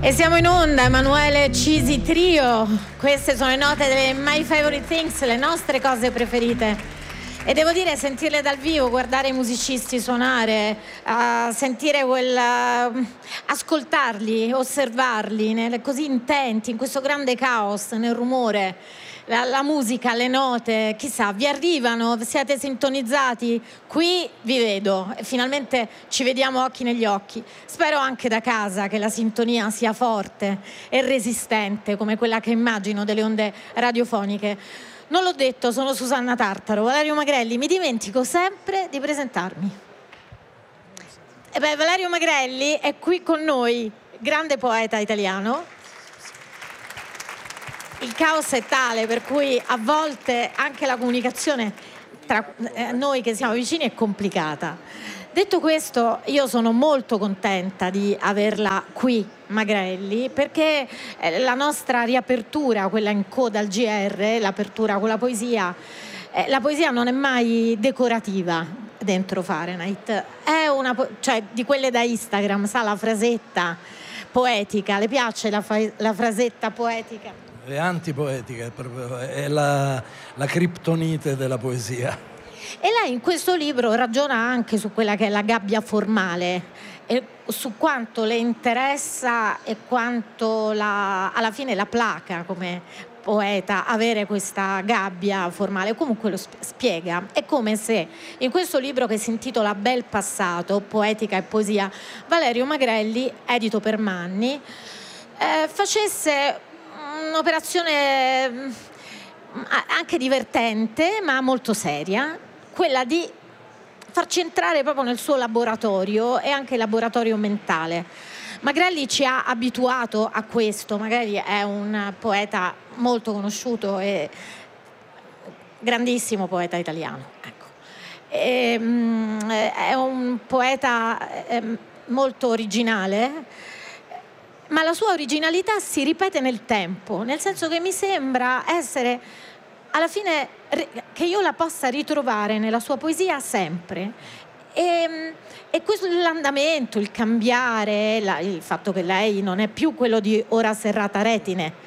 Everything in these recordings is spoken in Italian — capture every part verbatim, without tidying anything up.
E siamo in onda, Emanuele Cisi Trio. Queste sono le note delle My Favorite Things, le nostre cose preferite. E devo dire, sentirle dal vivo, guardare i musicisti suonare, uh, sentire quel, uh, ascoltarli, osservarli nel, così intenti, in questo grande caos, nel rumore, la, la musica, le note, chissà, vi arrivano, siete sintonizzati? Qui vi vedo e finalmente ci vediamo occhi negli occhi. Spero anche da casa che la sintonia sia forte e resistente come quella che immagino delle onde radiofoniche. Non l'ho detto, sono Susanna Tartaro. Valerio Magrelli, mi dimentico sempre di presentarmi. E beh, Valerio Magrelli è qui con noi, grande poeta italiano. Il caos è tale per cui a volte anche la comunicazione tra noi che siamo vicini è complicata. Detto questo, io sono molto contenta di averla qui, Magrelli, perché la nostra riapertura, quella in coda al G R, l'apertura con la poesia, eh, la poesia non è mai decorativa dentro Fahrenheit, è una, cioè di quelle da Instagram, sa, la frasetta poetica, le piace la, fa- la frasetta poetica? È antipoetica, è, proprio, è la, la criptonite della poesia. E lei in questo libro ragiona anche su quella che è la gabbia formale e su quanto le interessa e quanto la, alla fine la placa come poeta avere questa gabbia formale. Comunque lo spiega. È come se in questo libro che si intitola Bel passato, poetica e poesia, Valerio Magrelli, edito per Manni, eh, facesse un'operazione anche divertente ma molto seria, quella di farci entrare proprio nel suo laboratorio e anche il laboratorio mentale. Magrelli ci ha abituato a questo, magari è un poeta molto conosciuto e grandissimo poeta italiano, ecco. E, um, è un poeta um, molto originale, ma la sua originalità si ripete nel tempo, nel senso che mi sembra essere alla fine che io la possa ritrovare nella sua poesia sempre. E, e questo l'andamento, il cambiare, la, il fatto che lei non è più quello di Ora serrata retine,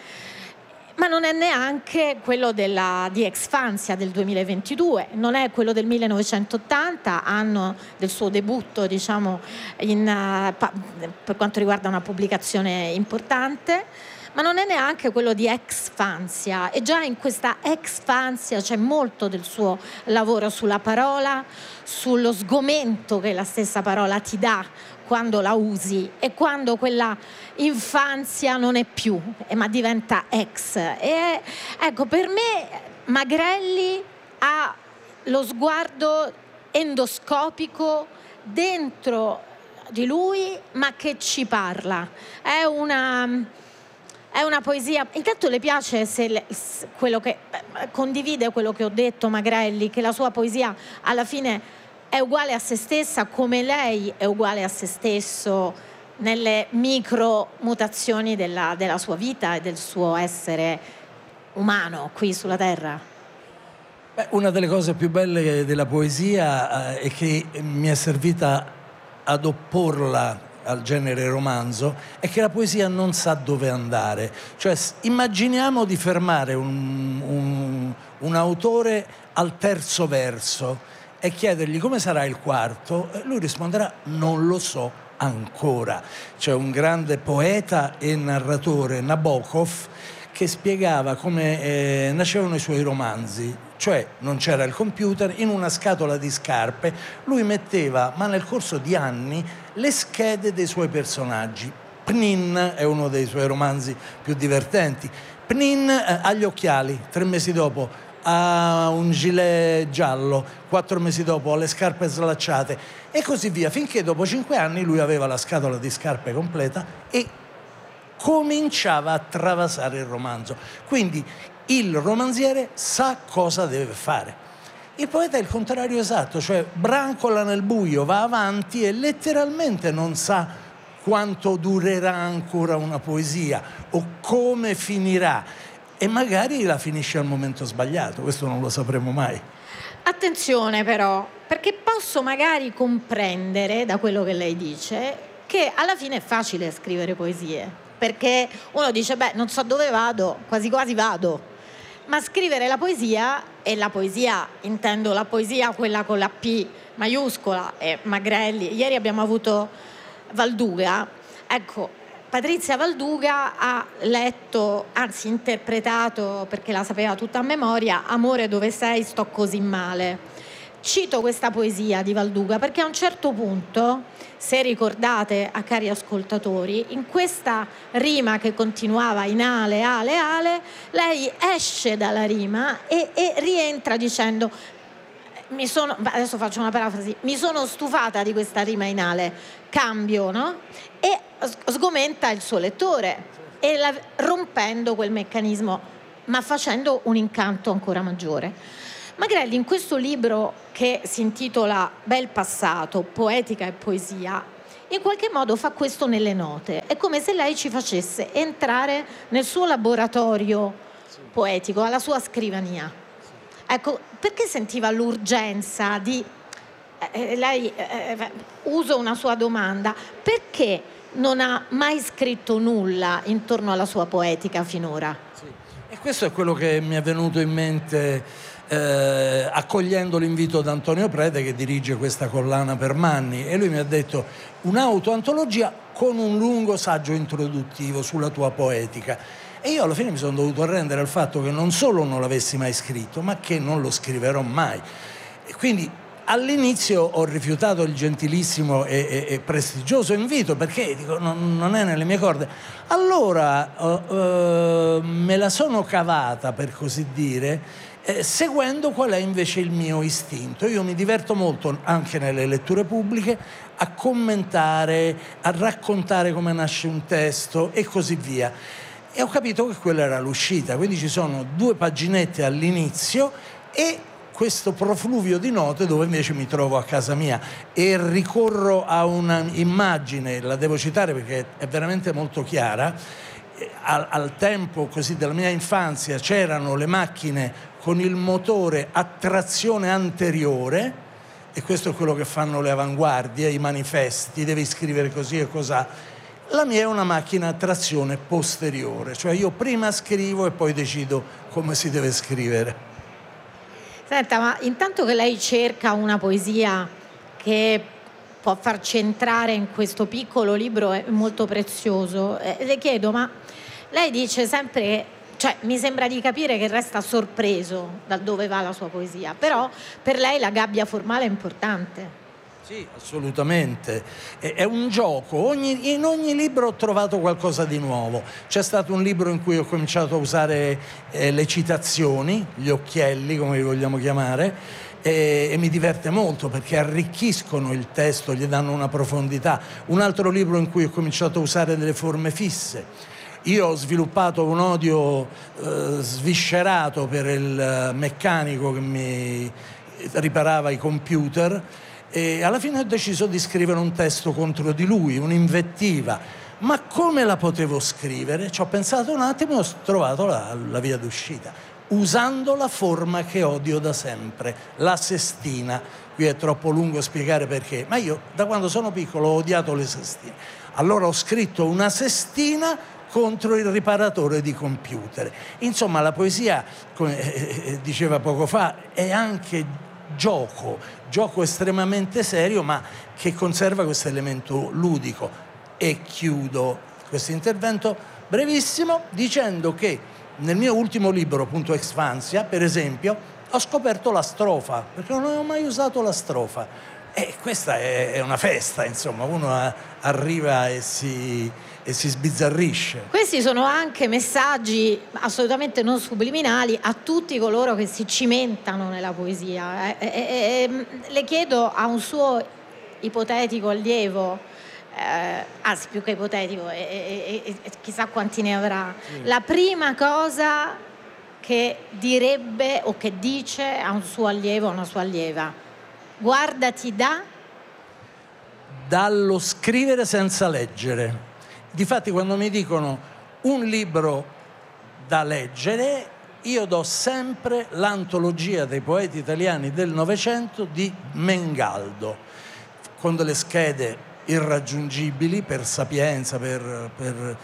ma non è neanche quello della, di Exfansia del duemilaventidue, non è quello del millenovecentottanta, anno del suo debutto, diciamo, in, uh, per quanto riguarda una pubblicazione importante, ma non è neanche quello di Exfansia. E già in questa Exfansia c'è molto del suo lavoro sulla parola, sullo sgomento che la stessa parola ti dà quando la usi e quando quella infanzia non è più, ma diventa ex. E ecco, per me Magrelli ha lo sguardo endoscopico dentro di lui, ma che ci parla. È una, è una poesia. Intanto le piace se le, quello che condivide quello che ho detto Magrelli, che la sua poesia alla fine è uguale a se stessa come lei è uguale a se stesso nelle micro mutazioni della, della sua vita e del suo essere umano qui sulla terra. Beh, una delle cose più belle della poesia eh, è che mi è servita ad opporla al genere romanzo, è che la poesia non sa dove andare. Cioè, immaginiamo di fermare un, un, un autore al terzo verso e chiedergli come sarà il quarto, lui risponderà non lo so ancora. C'è un grande poeta e narratore, Nabokov, che spiegava come eh, nascevano i suoi romanzi, cioè non c'era il computer, in una scatola di scarpe lui metteva, ma nel corso di anni, le schede dei suoi personaggi. Pnin è uno dei suoi romanzi più divertenti. Pnin eh, ha gli occhiali, tre mesi dopo ha un gilet giallo, quattro mesi dopo ha le scarpe slacciate e così via, finché dopo cinque anni lui aveva la scatola di scarpe completa e cominciava a travasare il romanzo. Quindi il romanziere sa cosa deve fare. Il poeta è il contrario esatto, cioè brancola nel buio, va avanti e letteralmente non sa quanto durerà ancora una poesia o come finirà. E magari la finisce al momento sbagliato, questo non lo sapremo mai. Attenzione però, perché posso magari comprendere da quello che lei dice che alla fine è facile scrivere poesie. perché uno dice, beh, non so dove vado, quasi quasi vado. Ma scrivere la poesia, e la poesia, intendo la poesia quella con la P maiuscola, e Magrelli, ieri abbiamo avuto Valduga, ecco, Patrizia Valduga ha letto, anzi interpretato, perché la sapeva tutta a memoria, Amore dove sei, sto così male. Cito questa poesia di Valduga perché a un certo punto, se ricordate, a cari ascoltatori, in questa rima che continuava in ale, ale, ale, lei esce dalla rima e, e rientra dicendo, mi sono, adesso faccio una parafrasi, mi sono stufata di questa rima in ale, cambio, no? E sgomenta il suo lettore, e la, rompendo quel meccanismo, ma facendo un incanto ancora maggiore. Magrelli in questo libro che si intitola Bel passato, poetica e poesia, in qualche modo fa questo nelle note. È come se lei ci facesse entrare nel suo laboratorio poetico, alla sua scrivania. Ecco, perché sentiva l'urgenza di... Eh, lei, eh, uso una sua domanda, perché non ha mai scritto nulla intorno alla sua poetica finora? Sì. E questo è quello che mi è venuto in mente eh, accogliendo l'invito da Antonio Prete, che dirige questa collana per Manni, e lui mi ha detto un'autoantologia con un lungo saggio introduttivo sulla tua poetica. E io alla fine mi sono dovuto arrendere al fatto che non solo non l'avessi mai scritto, ma che non lo scriverò mai. E quindi all'inizio ho rifiutato il gentilissimo e, e, e prestigioso invito, perché dico, non, non è nelle mie corde. Allora uh, uh, me la sono cavata, per così dire, eh, seguendo qual è invece il mio istinto. Io mi diverto molto, anche nelle letture pubbliche, a commentare, a raccontare come nasce un testo e così via. E ho capito che quella era l'uscita, quindi ci sono due paginette all'inizio e questo profluvio di note dove invece mi trovo a casa mia, e ricorro a un'immagine, la devo citare perché è veramente molto chiara. Al, al tempo così della mia infanzia c'erano le macchine con il motore a trazione anteriore, e questo è quello che fanno le avanguardie, i manifesti, devi scrivere così e cos'ha. La mia è una macchina a trazione posteriore, cioè io prima scrivo e poi decido come si deve scrivere. Senta, ma intanto che lei cerca una poesia che può farci entrare in questo piccolo libro è molto prezioso, eh, le chiedo, ma lei dice sempre, cioè mi sembra di capire che resta sorpreso da dove va la sua poesia, però per lei la gabbia formale è importante. Sì, assolutamente. È un gioco. Ogni, in ogni libro ho trovato qualcosa di nuovo. C'è stato un libro in cui ho cominciato a usare eh, le citazioni, gli occhielli, come li vogliamo chiamare, e, e mi diverte molto perché arricchiscono il testo, gli danno una profondità. Un altro libro in cui ho cominciato a usare delle forme fisse. Io ho sviluppato un odio eh, sviscerato per il meccanico che mi riparava i computer, e alla fine ho deciso di scrivere un testo contro di lui, un'invettiva. Ma come la potevo scrivere? Ci ho pensato un attimo e ho trovato la, la via d'uscita, usando la forma che odio da sempre, la sestina. Qui è troppo lungo spiegare perché, ma io da quando sono piccolo ho odiato le sestine. Allora ho scritto una sestina contro il riparatore di computer. Insomma, la poesia, come diceva poco fa, è anche gioco, gioco estremamente serio, ma che conserva questo elemento ludico. E chiudo questo intervento brevissimo dicendo che nel mio ultimo libro, appunto Exfansia, per esempio, ho scoperto la strofa, perché non avevo mai usato la strofa, e questa è, è una festa, insomma, uno a, arriva e si, e si sbizzarrisce. Questi sono anche messaggi assolutamente non subliminali a tutti coloro che si cimentano nella poesia. E, e, e, le chiedo a un suo ipotetico allievo, eh, anzi più che ipotetico, e, e, e, e chissà quanti ne avrà, sì. La prima cosa che direbbe o che dice a un suo allievo o una sua allieva: guardati da... dallo scrivere senza leggere. Difatti quando mi dicono un libro da leggere, io do sempre l'antologia dei poeti italiani del Novecento di Mengaldo, con delle schede irraggiungibili per sapienza, per, per,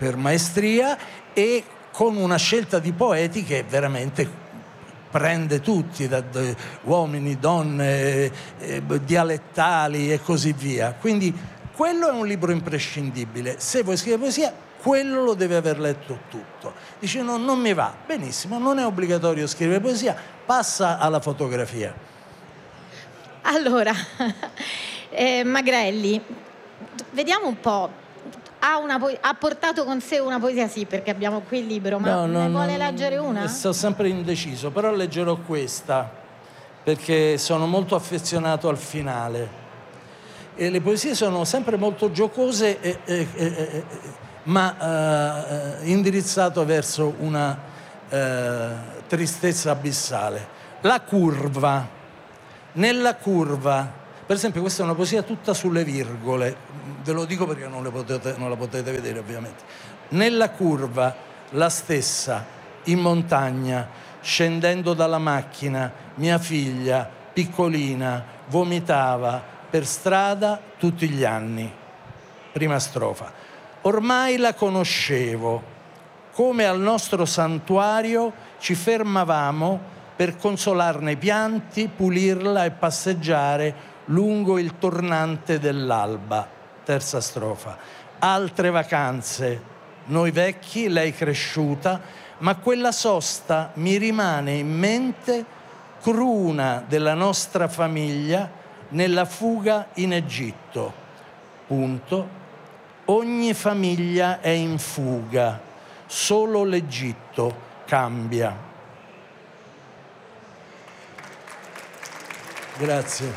per maestria e con una scelta di poeti che veramente prende tutti, da, da, uomini, donne, eh, dialettali e così via. Quindi quello è un libro imprescindibile. Se vuoi scrivere poesia, quello lo deve aver letto tutto. Dice no, non mi va, benissimo, non è obbligatorio scrivere poesia, passa alla fotografia. Allora, eh, Magrelli, vediamo un po', ha, una po- ha portato con sé una poesia, sì, perché abbiamo qui il libro, ma no, ne no, vuole no, leggere una? Sto sempre indeciso, però leggerò questa, perché sono molto affezionato al finale. E le poesie sono sempre molto giocose, e, e, e, e, ma eh, indirizzato verso una eh, tristezza abissale. La curva. Nella curva, per esempio, questa è una poesia tutta sulle virgole, ve lo dico perché non, le potete, non la potete vedere ovviamente. Nella curva, la stessa, in montagna, scendendo dalla macchina, mia figlia, piccolina, vomitava per strada tutti gli anni. Prima strofa. Ormai la conoscevo, come al nostro santuario ci fermavamo per consolarne i pianti, pulirla e passeggiare lungo il tornante dell'alba. Terza strofa. Altre vacanze, noi vecchi, lei cresciuta, ma quella sosta mi rimane in mente cruna della nostra famiglia nella fuga in Egitto. Punto. Ogni famiglia è in fuga, solo l'Egitto cambia. Grazie.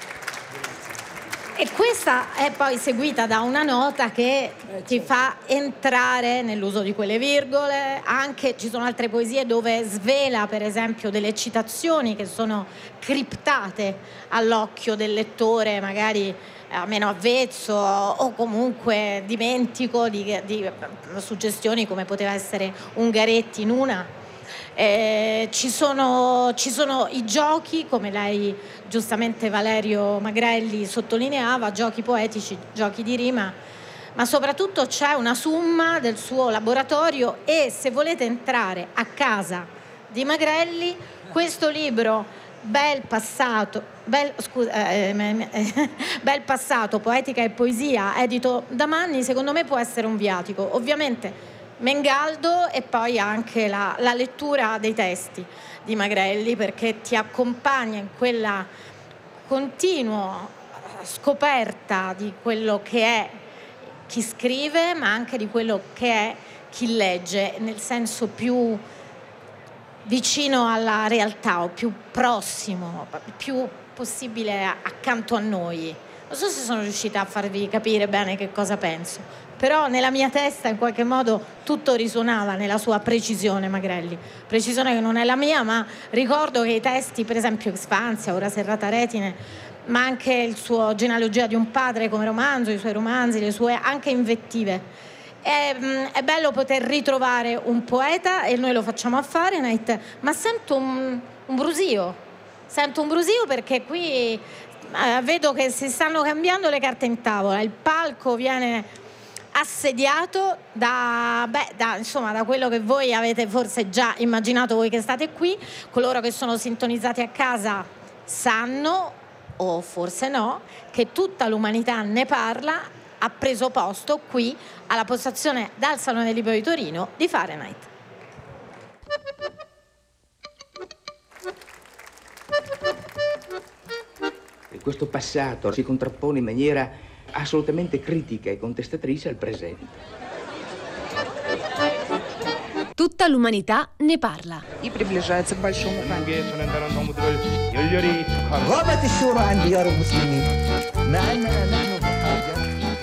E questa è poi seguita da una nota che ti fa entrare nell'uso di quelle virgole. Anche ci sono altre poesie dove svela, per esempio, delle citazioni che sono criptate all'occhio del lettore, magari a meno avvezzo o comunque dimentico di, di suggestioni come poteva essere Ungaretti in una. Eh, ci sono, ci sono i giochi, come lei giustamente Valerio Magrelli sottolineava, giochi poetici, giochi di rima, ma soprattutto c'è una summa del suo laboratorio. E se volete entrare a casa di Magrelli, questo libro Bel passato, bel, scusa, eh, eh, Bel passato, poetica e poesia, edito da Manni, secondo me può essere un viatico. Ovviamente Mengaldo e poi anche la, la lettura dei testi di Magrelli, perché ti accompagna in quella continua scoperta di quello che è chi scrive, ma anche di quello che è chi legge, nel senso più vicino alla realtà o più prossimo, più possibile accanto a noi. Non so se sono riuscita a farvi capire bene che cosa penso, però nella mia testa in qualche modo tutto risuonava nella sua precisione, Magrelli. Precisione che non è la mia, ma ricordo che i testi, per esempio Expansia, Ora serrata retine, ma anche il suo Genealogia di un padre come romanzo, i suoi romanzi, le sue anche invettive. È, è bello poter ritrovare un poeta, e noi lo facciamo a Fahrenheit, ma sento un, un brusio, sento un brusio perché qui eh, vedo che si stanno cambiando le carte in tavola, il palco viene assediato da, beh, da, insomma, da quello che voi avete forse già immaginato, voi che state qui. Coloro che sono sintonizzati a casa sanno, o forse no, che tutta l'umanità ne parla, ha preso posto qui alla postazione dal Salone del Libro di Torino di Fahrenheit. E questo passato si contrappone in maniera assolutamente critica e contestatrice al presente. Tutta l'umanità ne parla. И приближается к большому камню. غابت الشورى عن ديار المسلمين مع أننا نحن بحاجة.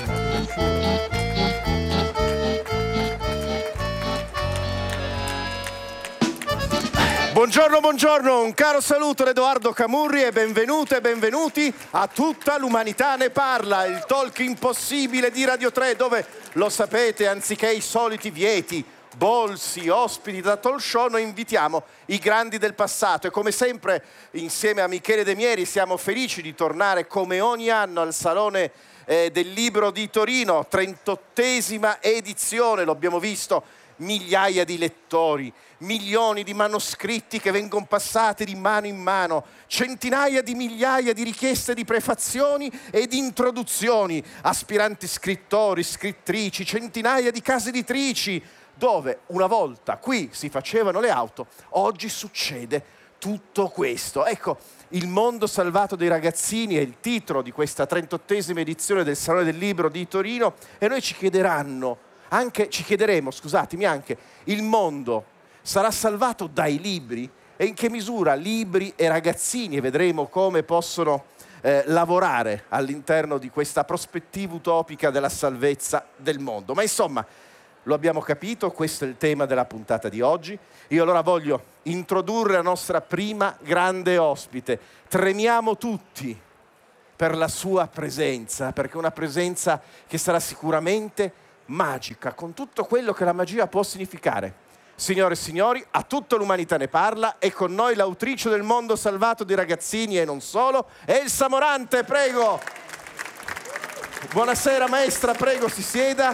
Buongiorno, buongiorno, un caro saluto da Edoardo Camurri e benvenute e benvenuti a Tutta l'umanità ne parla, il talk impossibile di Radio tre, dove, lo sapete, anziché i soliti vieti, bolsi, ospiti da talk show, noi invitiamo i grandi del passato e come sempre insieme a Michele De Mieri siamo felici di tornare come ogni anno al Salone eh, del Libro di Torino, trentottesima edizione, lo abbiamo visto, migliaia di lettori, milioni di manoscritti che vengono passati di mano in mano, centinaia di migliaia di richieste di prefazioni e di introduzioni, aspiranti scrittori, scrittrici, centinaia di case editrici, dove una volta qui si facevano le auto, oggi succede tutto questo. Ecco, Il mondo salvato dai ragazzini è il titolo di questa trentottesima edizione del Salone del Libro di Torino, e noi ci chiederanno anche, ci chiederemo, scusatemi, anche il mondo sarà salvato dai libri, e in che misura libri e ragazzini, e vedremo come possono eh, lavorare all'interno di questa prospettiva utopica della salvezza del mondo. Ma insomma, lo abbiamo capito, questo è il tema della puntata di oggi. Io allora voglio introdurre la nostra prima grande ospite. Tremiamo tutti per la sua presenza, perché è una presenza che sarà sicuramente magica, con tutto quello che la magia può significare. Signore e signori, a tutta l'umanità ne parla, e con noi l'autrice del mondo salvato dei ragazzini e non solo, Elsa Morante, prego. Buonasera maestra, prego, si sieda.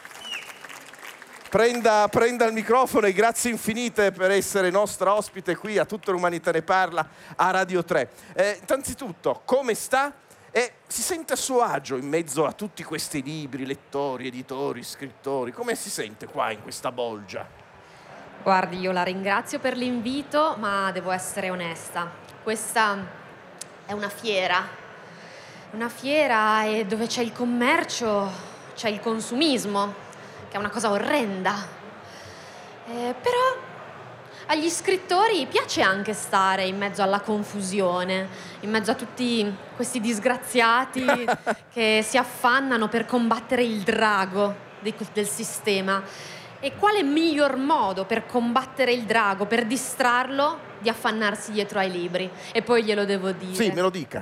Prenda, prenda il microfono, e grazie infinite per essere nostra ospite qui a Tutta l'umanità ne parla a Radio tre. Eh, innanzitutto, come sta? E si sente a suo agio in mezzo a tutti questi libri, lettori, editori, scrittori? Come si sente qua in questa bolgia? Guardi, io la ringrazio per l'invito, ma devo essere onesta. Questa è una fiera. Una fiera e dove c'è il commercio, c'è il consumismo, che è una cosa orrenda. Eh, però agli scrittori piace anche stare in mezzo alla confusione, in mezzo a tutti questi disgraziati che si affannano per combattere il drago di- del sistema. E quale miglior modo per combattere il drago, per distrarlo, di affannarsi dietro ai libri? E poi glielo devo dire. Sì, me lo dica.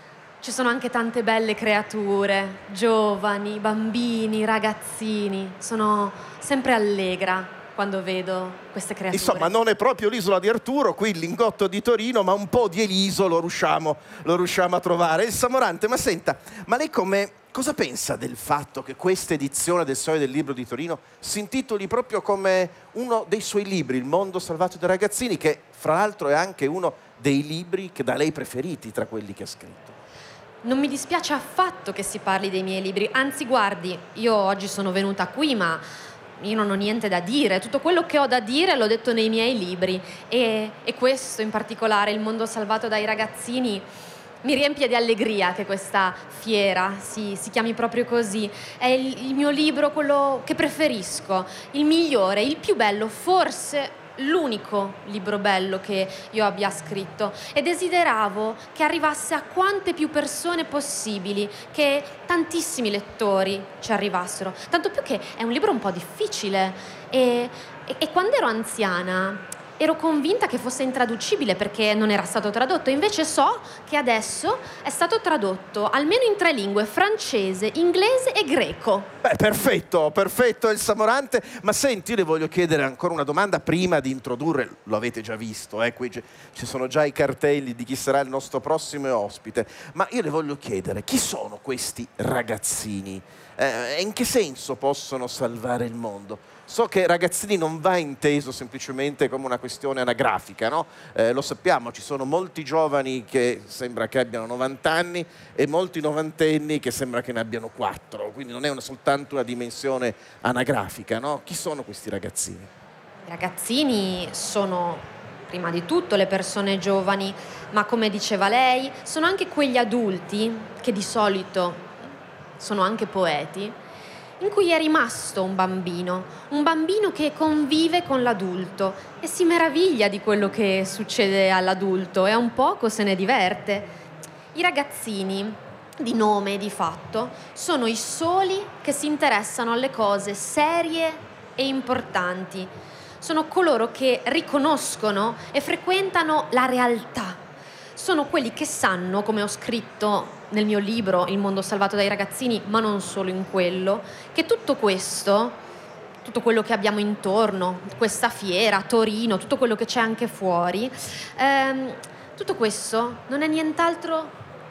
Ci sono anche tante belle creature, giovani, bambini, ragazzini. Sono sempre allegra quando vedo queste creature. Insomma, non è proprio l'isola di Arturo, qui il Lingotto di Torino, ma un po' di Eliso lo riusciamo, lo riusciamo a trovare. Elsa Morante, ma senta, ma lei come, cosa pensa del fatto che questa edizione del Salone del Libro di Torino si intitoli proprio come uno dei suoi libri, Il mondo salvato dai ragazzini, che fra l'altro è anche uno dei libri che da lei preferiti tra quelli che ha scritto? Non mi dispiace affatto che si parli dei miei libri, anzi guardi, io oggi sono venuta qui, ma io non ho niente da dire, tutto quello che ho da dire l'ho detto nei miei libri, e, e questo in particolare, Il mondo salvato dai ragazzini, mi riempie di allegria che questa fiera si, si chiami proprio così. È il, il mio libro, quello che preferisco, il migliore, il più bello, forse l'unico libro bello che io abbia scritto, e desideravo che arrivasse a quante più persone possibili, che tantissimi lettori ci arrivassero, tanto più che è un libro un po' difficile, e, e, e quando ero anziana ero convinta che fosse intraducibile perché non era stato tradotto, invece so che adesso è stato tradotto almeno in tre lingue: francese, inglese e greco. Beh, perfetto, perfetto Elsa Morante. Ma senti, io le voglio chiedere ancora una domanda prima di introdurre, lo avete già visto, eh? Qui ci ci sono già i cartelli di chi sarà il nostro prossimo ospite, ma io le voglio chiedere, chi sono questi ragazzini? Eh, in che senso possono salvare il mondo? So che ragazzini non va inteso semplicemente come una questione anagrafica, no? Eh, lo sappiamo, ci sono molti giovani che sembra che abbiano novanta anni e molti novantenni che sembra che ne abbiano quattro, quindi non è una, soltanto una dimensione anagrafica, no? Chi sono questi ragazzini? I ragazzini sono prima di tutto le persone giovani, ma come diceva lei, sono anche quegli adulti che di solito sono anche poeti, in cui è rimasto un bambino, un bambino che convive con l'adulto e si meraviglia di quello che succede all'adulto e a un poco se ne diverte. I ragazzini, di nome e di fatto, sono i soli che si interessano alle cose serie e importanti. Sono coloro che riconoscono e frequentano la realtà. Sono quelli che sanno, come ho scritto nel mio libro Il mondo salvato dai ragazzini, ma non solo in quello, che tutto questo, tutto quello che abbiamo intorno, questa fiera, Torino, tutto quello che c'è anche fuori, ehm, tutto questo non è nient'altro che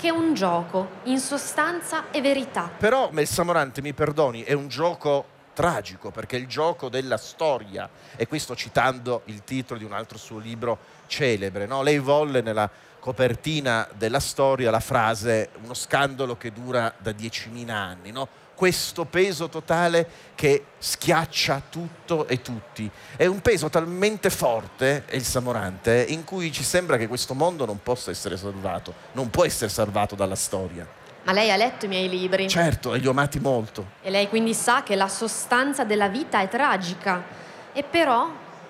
che è un gioco, in sostanza e verità. Però Elsa Morante, mi perdoni, è un gioco tragico, perché è il gioco della storia, e qui sto citando il titolo di un altro suo libro celebre, no? Lei volle nella copertina della storia la frase uno scandalo che dura da diecimila anni, no? Questo peso totale che schiaccia tutto e tutti. È un peso talmente forte, Elsa Morante, in cui ci sembra che questo mondo non possa essere salvato, non può essere salvato dalla storia. Ma lei ha letto i miei libri. Certo, e li ho amati molto. E lei quindi sa che la sostanza della vita è tragica. E però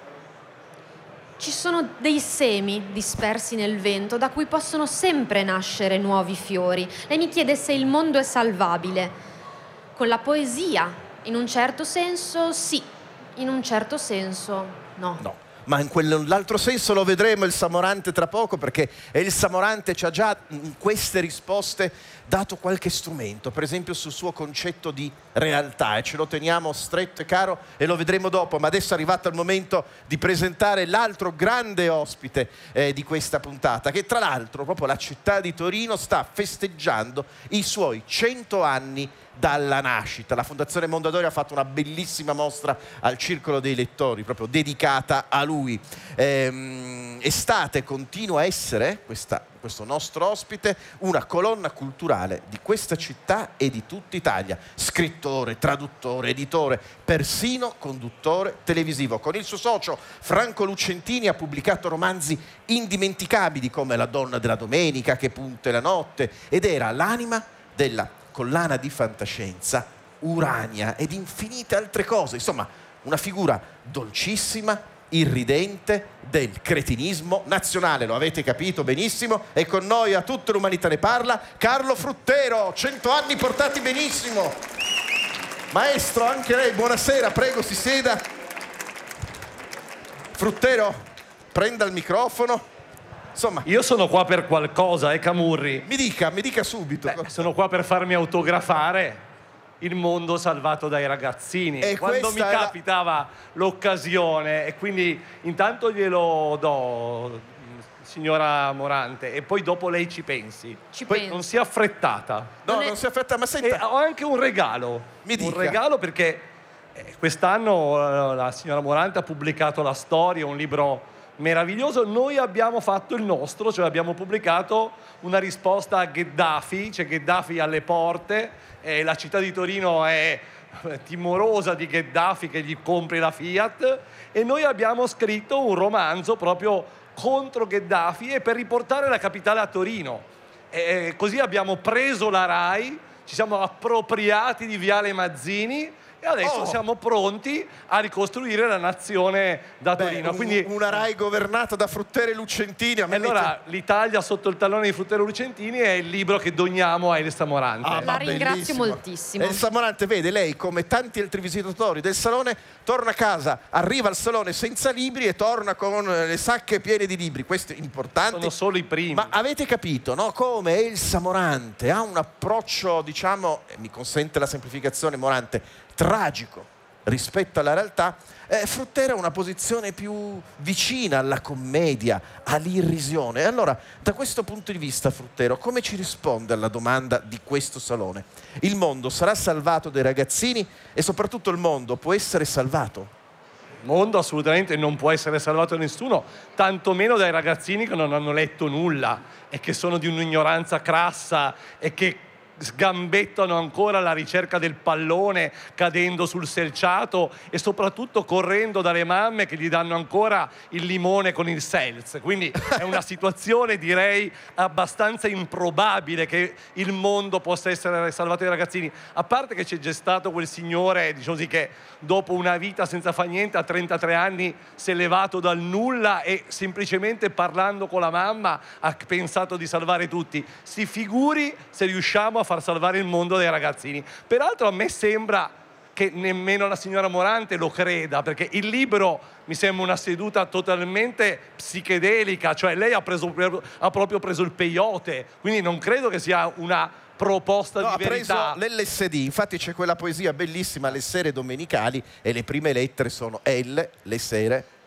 ci sono dei semi dispersi nel vento da cui possono sempre nascere nuovi fiori. Lei mi chiede se il mondo è salvabile. Con la poesia, in un certo senso sì, in un certo senso no. No, ma in quell'altro senso lo vedremo Elsa Morante tra poco, perché Elsa Morante ci ha già in queste risposte dato qualche strumento, per esempio sul suo concetto di realtà, e ce lo teniamo stretto e caro e lo vedremo dopo. Ma adesso è arrivato il momento di presentare l'altro grande ospite eh, di questa puntata, che tra l'altro proprio la città di Torino sta festeggiando i suoi cento anni dalla nascita. La Fondazione Mondadori ha fatto una bellissima mostra al Circolo dei Lettori proprio dedicata a lui. Ehm, estate continua a essere questa, questo nostro ospite una colonna culturale di questa città e di tutta Italia. Scrittore, traduttore, editore, persino conduttore televisivo. Con il suo socio Franco Lucentini ha pubblicato romanzi indimenticabili come La donna della domenica, Che punta è la notte, ed era l'anima della collana di fantascienza Urania ed infinite altre cose. Insomma, una figura dolcissima, irridente del cretinismo nazionale, lo avete capito benissimo. E con noi a Tutta l'Umanità ne parla Carlo Fruttero. Cento anni portati benissimo. Maestro, anche lei, buonasera, prego si sieda. Fruttero, prenda il microfono. Insomma, io sono qua per qualcosa, eh, Camurri? Mi dica, mi dica subito. Beh, sono qua per farmi autografare Il mondo salvato dai ragazzini. E quando mi capitava la... l'occasione, e quindi intanto glielo do, signora Morante, e poi dopo lei ci pensi. Ci poi penso. non sia affrettata. No, non, è... non si affretta, ma senta. E ho anche un regalo. Mi dica. Un regalo perché eh, quest'anno eh, la signora Morante ha pubblicato La storia, un libro meraviglioso. Noi abbiamo fatto il nostro, cioè abbiamo pubblicato una risposta a Gheddafi, cioè Gheddafi alle porte, e la città di Torino è timorosa di Gheddafi che gli compri la Fiat, e noi abbiamo scritto un romanzo proprio contro Gheddafi e per riportare la capitale a Torino. E così abbiamo preso la RAI, ci siamo appropriati di Viale Mazzini e adesso oh. siamo pronti a ricostruire la nazione da Torino. Beh, Quindi, una RAI governata da Fruttero e Lucentini. A me allora, mette... l'Italia sotto il tallone di Fruttero e Lucentini è il libro che doniamo a Elsa Morante. Ah, La ringrazio bellissimo. moltissimo. Elsa Morante, vede, lei come tanti altri visitatori del salone torna a casa, arriva al salone senza libri e torna con le sacche piene di libri. Questo è importante. Sono solo i primi. Ma avete capito, no? Come Elsa Morante ha un approccio, diciamo, eh, mi consente la semplificazione, Morante, tragico rispetto alla realtà. eh, Fruttero ha una posizione più vicina alla commedia, all'irrisione. E allora, da questo punto di vista, Fruttero, come ci risponde alla domanda di questo salone? Il mondo sarà salvato dai ragazzini, e soprattutto il mondo può essere salvato? Il mondo assolutamente non può essere salvato da nessuno, tantomeno dai ragazzini che non hanno letto nulla e che sono di un'ignoranza crassa e che sgambettano ancora alla ricerca del pallone, cadendo sul selciato e soprattutto correndo dalle mamme che gli danno ancora il limone con il selz. Quindi è una situazione, direi, abbastanza improbabile che il mondo possa essere salvato dai ragazzini, a parte che c'è già stato quel signore, diciamo così, che dopo una vita senza fare niente a trentatré anni si è levato dal nulla e semplicemente parlando con la mamma ha pensato di salvare tutti. Si figuri se riusciamo a far salvare il mondo dei ragazzini. Peraltro a me sembra che nemmeno la signora Morante lo creda, perché il libro mi sembra una seduta totalmente psichedelica, cioè lei ha, preso, ha proprio preso il peyote, quindi non credo che sia una proposta no, di verità. Ha preso l'L S D, infatti c'è quella poesia bellissima, Le sere domenicali, e le prime lettere sono L, le sere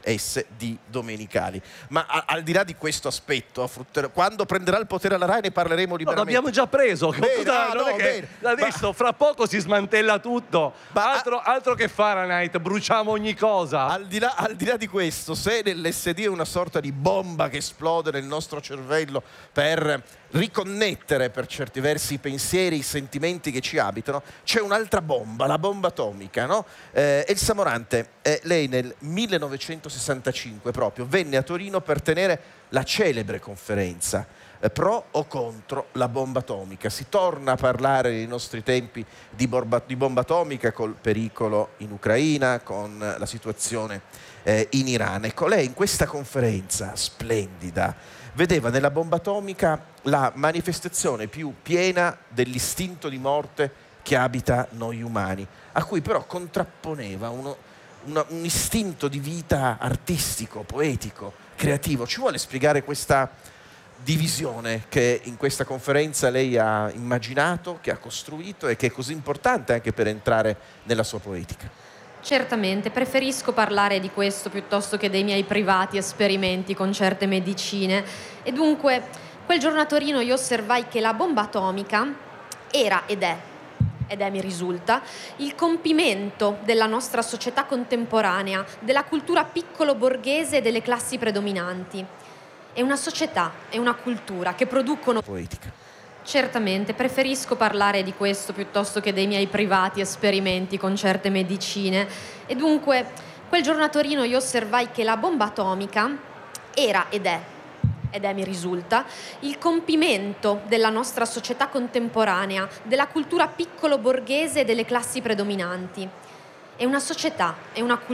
S D domenicali. Ma a, al di là di questo aspetto, quando prenderà il potere alla Rai ne parleremo No, liberamente. l'abbiamo già preso. Bene, Cosa- ah, non no, è che bene. adesso Ma- fra poco si smantella tutto. Ma- altro, altro che Fahrenheit, bruciamo ogni cosa. Al di, là, al di là di questo, se nell'S D è una sorta di bomba che esplode nel nostro cervello per riconnettere per certi versi i pensieri, i sentimenti che ci abitano, c'è un'altra bomba, la bomba atomica, no? Eh, Elsa Morante, eh, lei nel millenovecentosessantacinque proprio venne a Torino per tenere la celebre conferenza eh, pro o contro la bomba atomica. Si torna a parlare nei nostri tempi di, borba, di bomba atomica col pericolo in Ucraina, con la situazione eh, in Iran. Ecco, lei in questa conferenza splendida vedeva nella bomba atomica la manifestazione più piena dell'istinto di morte che abita noi umani, a cui però contrapponeva uno, una, un istinto di vita artistico, poetico, creativo. Ci vuole spiegare questa divisione che in questa conferenza lei ha immaginato, che ha costruito e che è così importante anche per entrare nella sua poetica? Certamente, preferisco parlare di questo piuttosto che dei miei privati esperimenti con certe medicine. E dunque, quel giorno a Torino io osservai che la bomba atomica era ed è, ed è mi risulta, il compimento della nostra società contemporanea, della cultura piccolo borghese e delle classi predominanti. È una società, è una cultura che producono... Poetica. Certamente, preferisco parlare di questo piuttosto che dei miei privati esperimenti con certe medicine. E dunque, quel giorno a Torino io osservai che la bomba atomica era ed è, ed è mi risulta, il compimento della nostra società contemporanea, della cultura piccolo borghese e delle classi predominanti. È una società, è una cultura